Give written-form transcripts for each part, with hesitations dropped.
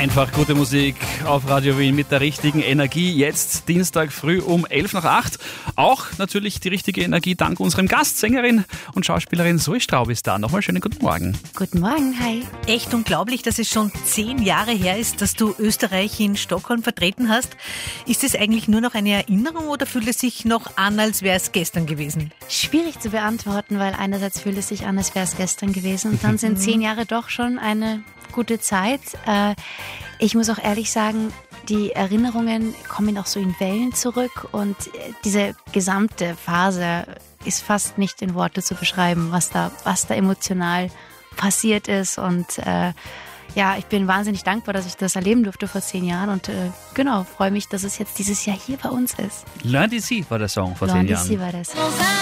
Einfach gute Musik auf Radio Wien mit der richtigen Energie. Jetzt Dienstag früh um 7:11. Auch natürlich die richtige Energie dank unserem Gast, Sängerin und Schauspielerin Zoe Straub ist da. Nochmal schönen guten Morgen. Guten Morgen, hi. Echt unglaublich, dass es schon 10 Jahre her ist, dass du Österreich in Stockholm vertreten hast. Ist es eigentlich nur noch eine Erinnerung oder fühlt es sich noch an, als wäre es gestern gewesen? Schwierig zu beantworten, weil einerseits fühlt es sich an, als wäre es gestern gewesen und dann sind 10 Jahre doch schon eine gute Zeit. Ich muss auch ehrlich sagen, die Erinnerungen kommen auch so in Wellen zurück und diese gesamte Phase ist fast nicht in Worte zu beschreiben, was da emotional passiert ist und ich bin wahnsinnig dankbar, dass ich das erleben durfte vor 10 Jahren und freue mich, dass es jetzt dieses Jahr hier bei uns ist. Learn d'ici war der Song vor 10 Jahren. Learn d'ici war das.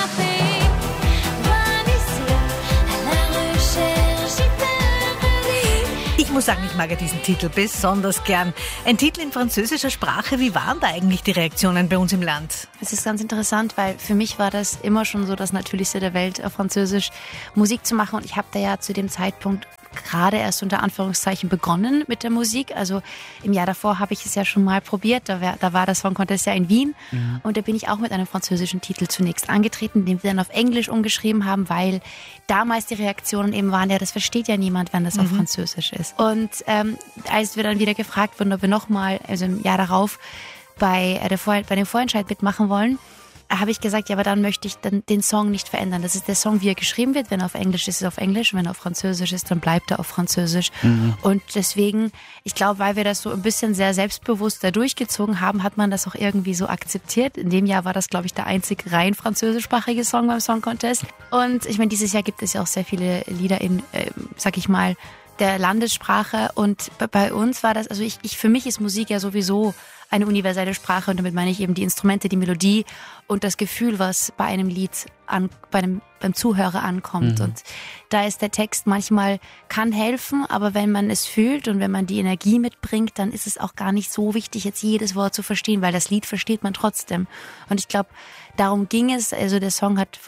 Ich muss sagen, ich mag ja diesen Titel besonders gern. Ein Titel in französischer Sprache. Wie waren da eigentlich die Reaktionen bei uns im Land? Es ist ganz interessant, weil für mich war das immer schon so das Natürlichste der Welt, auf Französisch Musik zu machen. Und ich habe da ja zu dem Zeitpunkt gerade erst unter Anführungszeichen begonnen mit der Musik. Also im Jahr davor habe ich es ja schon mal probiert. Da war das Song Contest ja in Wien. Mhm. Und da bin ich auch mit einem französischen Titel zunächst angetreten, den wir dann auf Englisch umgeschrieben haben, weil damals die Reaktionen eben waren, ja, das versteht ja niemand, wenn das auf Französisch ist. Und als wir dann wieder gefragt wurden, ob wir nochmal, also im Jahr darauf, bei dem Vorentscheid mitmachen wollen, habe ich gesagt, ja, aber dann möchte ich dann den Song nicht verändern. Das ist der Song, wie er geschrieben wird. Wenn er auf Englisch ist, ist er auf Englisch. Wenn er auf Französisch ist, dann bleibt er auf Französisch. Mhm. Und deswegen, ich glaube, weil wir das so ein bisschen sehr selbstbewusst da durchgezogen haben, hat man das auch irgendwie so akzeptiert. In dem Jahr war das, glaube ich, der einzig rein französischsprachige Song beim Song Contest. Und ich meine, dieses Jahr gibt es ja auch sehr viele Lieder in, sag ich mal, der Landessprache. Und bei uns war das, also für mich ist Musik ja sowieso eine universelle Sprache und damit meine ich eben die Instrumente, die Melodie und das Gefühl, was bei einem Lied beim Zuhörer ankommt. Mhm. Und da ist der Text manchmal kann helfen, aber wenn man es fühlt und wenn man die Energie mitbringt, dann ist es auch gar nicht so wichtig, jetzt jedes Wort zu verstehen, weil das Lied versteht man trotzdem. Und ich glaube, darum ging es. Also der Song hat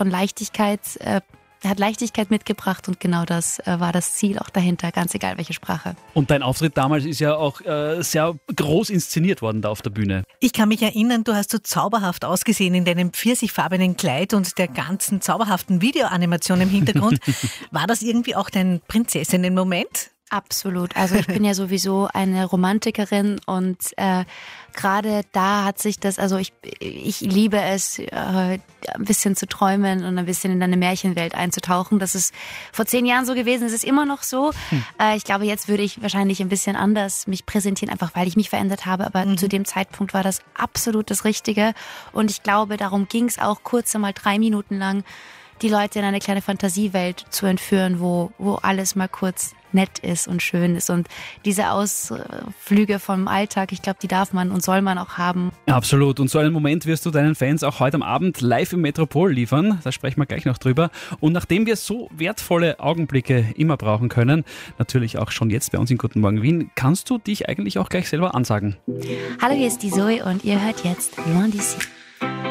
Leichtigkeit mitgebracht und genau das war das Ziel auch dahinter, ganz egal welche Sprache. Und dein Auftritt damals ist ja auch sehr groß inszeniert worden da auf der Bühne. Ich kann mich erinnern, du hast so zauberhaft ausgesehen in deinem pfirsichfarbenen Kleid und der ganzen zauberhaften Videoanimation im Hintergrund. War das irgendwie auch dein Prinzessinnen-Moment? Absolut. Also ich bin ja sowieso eine Romantikerin und gerade da hat sich das, also ich liebe es, ein bisschen zu träumen und ein bisschen in eine Märchenwelt einzutauchen. Das ist vor 10 Jahren so gewesen, es ist immer noch so. Ich glaube, jetzt würde ich wahrscheinlich ein bisschen anders mich präsentieren, einfach weil ich mich verändert habe. Aber zu dem Zeitpunkt war das absolut das Richtige. Und ich glaube, darum ging es auch kurz einmal 3 Minuten lang, die Leute in eine kleine Fantasiewelt zu entführen, wo alles mal kurz nett ist und schön ist. Und diese Ausflüge vom Alltag, ich glaube, die darf man und soll man auch haben. Absolut. Und so einen Moment wirst du deinen Fans auch heute am Abend live im Metropol liefern. Da sprechen wir gleich noch drüber. Und nachdem wir so wertvolle Augenblicke immer brauchen können, natürlich auch schon jetzt bei uns in Guten Morgen Wien, kannst du dich eigentlich auch gleich selber ansagen. Hallo, hier ist die Zoe und ihr hört jetzt Learn d'ici.